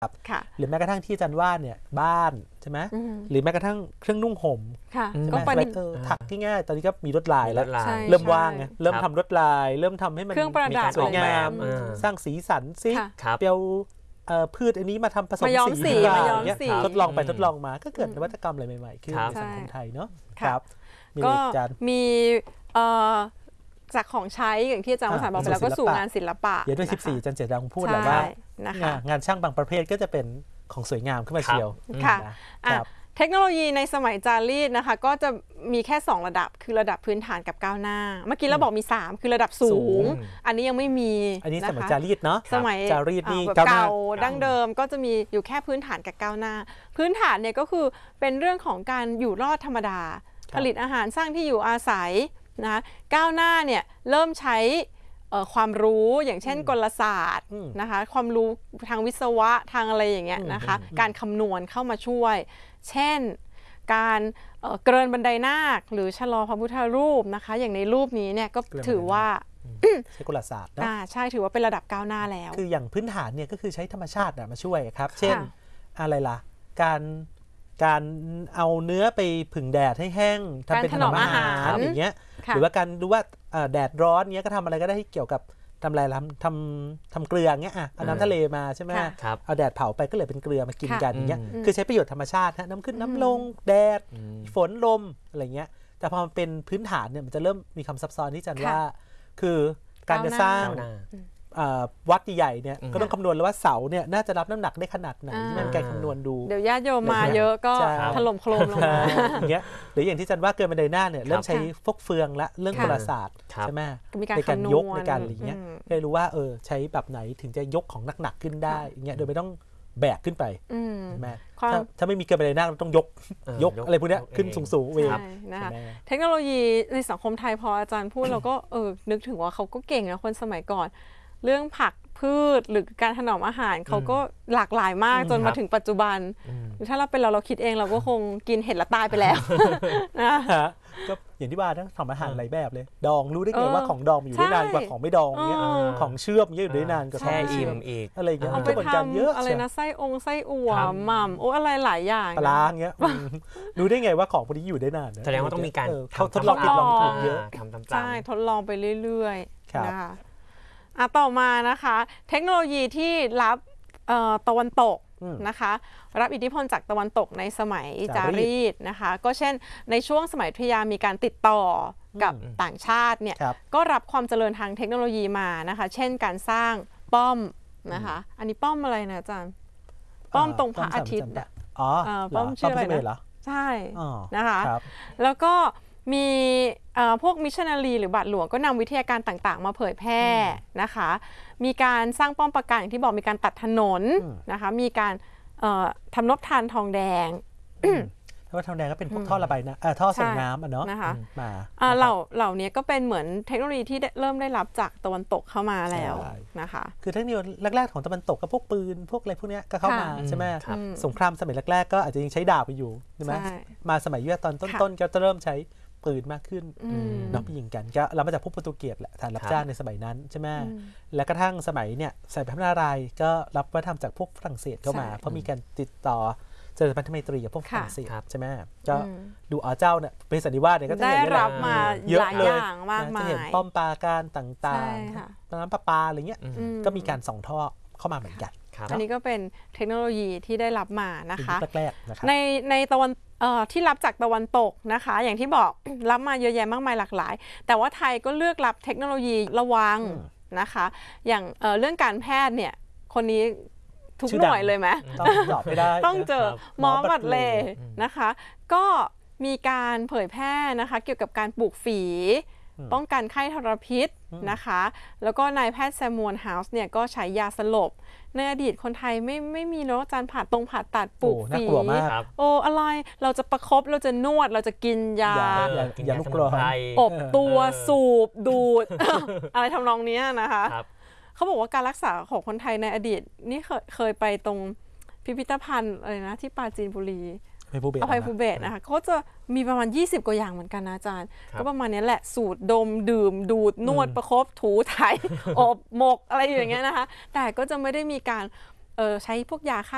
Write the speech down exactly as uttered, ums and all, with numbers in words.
หรือแม้กระทั่งที่จันว่าเนี่ยบ้านใช่ไหมหรือแม้กระทั่งเครื่องนุ่งห่มก็ไปถักง่ายๆตอนนี้ก็มีลวดลายแล้วเริ่มว่างไงเริ่มทำลวดลายเริ่มทำให้มันมีการสวยงามสร้างสีสันซิเปียวพืชอันนี้มาทำผสมสีอย่างเงี้ยทดลองไปทดลองมาก็เกิดนวัตกรรมอะไรใหม่ๆขึ้นในสังคมไทยเนาะครับก็มีจากของใช้อย่างที่อาจารย์วสันต์บอกไปแล้วก็สู่งานศิลปะเดี๋ยวด้วยสิบสี่อาจารย์เจษฎาคงพูดแหละว่างานช่างบางประเภทก็จะเป็นของสวยงามขึ้นมาเชียวค่ะเทคโนโลยีในสมัยจารีตนะคะก็จะมีแค่สองระดับคือระดับพื้นฐานกับก้าวหน้าเมื่อกี้เราบอกมีสามคือระดับสูงอันนี้ยังไม่มีอันนี้สมัยจารีตเนาะสมัยจารีตนี่เก่าดั้งเดิมก็จะมีอยู่แค่พื้นฐานกับก้าวหน้าพื้นฐานเนี่ยก็คือเป็นเรื่องของการอยู่รอดธรรมดาผลิตอาหารสร้างที่อยู่อาศัยนะก้าวหน้าเนี่ยเริ่มใช้ความรู้อย่างเช่นกลศาสตร์นะคะความรู้ทางวิศวะทางอะไรอย่างเงี้ยนะคะการคำนวณเข้ามาช่วยเช่นการเกินบันไดนาคหรือชะลอพระพุทธรูปนะคะอย่างในรูปนี้เนี่ยก็ถือว่าใช้กลศาสตร์นะใช่ถือว่าเป็นระดับก้าวหน้าแล้วคืออย่างพื้นฐานเนี่ยก็คือใช้ธรรมชาติมาช่วยครับเช่นอะไรล่ะการการเอาเนื้อไปผึ่งแดดให้แห้งทำเป็นถนอมอาหารอย่างเงี้ยหรือว่าการดูว่าแดดร้อนเงี้ยก็ทำอะไรก็ได้ที่เกี่ยวกับทำอะไรทำทำทำเกลือเงี้ยอ่ะเอาน้ำทะเลมาใช่ไหมเอาแดดเผาไปก็เลยเป็นเกลือมากินกันอย่างเงี้ยคือใช้ประโยชน์ธรรมชาติน้ำขึ้นน้ำลงแดดฝนลมอะไรเงี้ยแต่พอมันเป็นพื้นฐานเนี่ยมันจะเริ่มมีคำซับซ้อนที่จันว่าคือการจะสร้างวัดใหญ่ๆเนี่ยก็ต้องคำนวณแล้วว่าเสาเนี่ยน่าจะรับน้ำหนักได้ขนาดไหนที่มันการคำนวณดูเดี๋ยวญาติโยมมาเยอะก็ถล่มโครมลงมาอย่างเงี้ยหรืออย่างที่จันว่าเกินบันไดหน้าเนี่ยเริ่มใช้ฟกเฟืองและเรื่องกลศาสตร์ใช่ไหมในการยกในการอะไรเงี้ยได้รู้ว่าเออใช้แบบไหนถึงจะยกของหนักๆขึ้นได้อย่างเงี้ยโดยไม่ต้องแบกขึ้นไปแม่ถ้าไม่มีเกินบันไดหน้าเราต้องยกยกอะไรพวกนี้ขึ้นสูงๆเวฟนะคะเทคโนโลยีในสังคมไทยพออาจารย์พูดเราก็เออนึกถึงว่าเขาก็เก่งนะคนสมัยก่อนเรื่องผักพืชหรือการถนอมอาหารเขาก็หลากหลายมากจนมาถึงปัจจุบันถ้าเราเป็นเราเราคิดเองเราก็คงกินเห็ดละตายไปแล้วนะก็อย่างที่ว่าทั้งทำอาหารหลายแบบเลยดองรู้ได้ไงว่าของดองอยู่ได้นานกว่าของไม่ดองเงี้ยของเชื่อมอยู่ได้นานกว่าแช่อิ่มอีกอะไรเงี้ยเอาไปทำอะไรนะไส้องไส้อั่วหม่ำโอ้อะไรหลายอย่างปลาเงี้ยรู้ได้ไงว่าของพวกนี้อยู่ได้นานแสดงว่าต้องมีการทดลองผิดลองถูกเยอะใช่ทดลองไปเรื่อยๆนะคะอ่ะต่อมานะคะเทคโนโลยีที่รับตะวันตกนะคะรับอิทธิพลจากตะวันตกในสมัยจารีตนะคะก็เช่นในช่วงสมัยอยุธยามีการติดต่อกับต่างชาติเนี่ยก็รับความเจริญทางเทคโนโลยีมานะคะเช่นการสร้างป้อมนะคะอันนี้ป้อมอะไรนะอาจารย์ป้อมตรงพระอาทิตย์อ๋อป้อมชื่ออะไรนะใช่นะคะแล้วก็มีพวกมิชชันนารีหรือบาทหลวงก็นำวิทยาการต่างๆมาเผยแพร่นะคะมีการสร้างป้อมปราการอย่างที่บอกมีการตัดถนนนะคะมีการทำนบทานทองแดงถ้าว่าทองแดงก็เป็นพวกท่อระบายน้ำท่อส่งน้ำอ่ะเนาะนะคะเหล่าเหล่านี้ก็เป็นเหมือนเทคโนโลยีที่เริ่มได้รับจากตะวันตกเข้ามาแล้วนะคะคือเทคโนโลยีแรกๆของตะวันตกก็พวกปืนพวกอะไรพวกนี้ก็เข้ามาใช่ไหมสงครามสมัยแรกๆก็อาจจะยังใช้ดาบไปอยู่ใช่ไหมมาสมัยยุคตอนต้นๆก็จะเริ่มใช้ปืนมากขึ้นน้องไปยิงกันก็เรามาจากพวกโปรตุเกสแหละฐานรับจ้างในสมัยนั้นใช่ไหมและกระทั่งสมัยเนี่ยสายพระนารายณ์ก็รับวัฒนธรรมจากพวกฝรั่งเศสเข้ามาเพราะมีการติดต่อเจริญพันธไมตรีกับพวกฝรั่งเศสใช่ไหมก็ดูอ๋อเจ้าเนี่ยเป็นสันนิวาสเนี่ยก็ได้รับมาเยอะเลยจะเห็นป้อมปราการต่างๆน้ำประปาอะไรเงี้ยก็มีการส่องท่อเข้ามาเหมือนกันอันนี้ก็เป็นเทคโนโลยีที่ได้รับมานะคะแรกๆในในตะวันที่รับจากตะวันตกนะคะอย่างที่บอกรับมาเยอะแยะมากมายหลากหลายแต่ว่าไทยก็เลือกรับเทคโนโลยีระวังนะคะอย่างเรื่องการแพทย์เนี่ยคนนี้ทุกหน่วยเลยไหมต้องตอบไม่ได้ต้องเจอหมอบัตเลนะคะก็มีการเผยแพร่นะคะเกี่ยวกับการปลูกฝีป้องกันไข้ทรพิษนะคะแล้วก็นายแพทย์แซมมวนเฮาส์เนี่ยก็ใช้ยาสลบในอดีตคนไทยไม่ไม่มีเนาะการผ่าตรงผ่าตัดปลูกฝีโอ้อะไรเราจะประคบเราจะนวดเราจะกินยาอย่าลูกกรอนอบตัวสูบดูด อะไรทำนองนี้นะคะเขาบอกว่าการรักษาของคนไทยในอดีตนี่เคยเคยไปตรงพิพิธภัณฑ์อะไรนะที่ปราจีนบุรีอภัยภูเบศนะคะเขาจะมีประมาณยี่สิบกว่าอย่างเหมือนกันนะอาจารย์ก็ประมาณนี้แหละสูตรดมดื่มดูดนวดประคบถูไถอบหมกอะไรอย่างเงี้ยนะคะแต่ก็จะไม่ได้มีการใช้พวกยาฆ่า